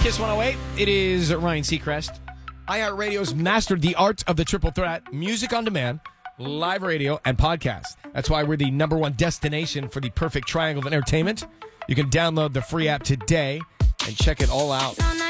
Kiss 108. It is Ryan Seacrest. iHeartRadio's mastered the art of the triple threat: music on demand, live radio, and podcast. That's why we're the number one destination for the perfect triangle of entertainment. You can download the free app today and check it all out.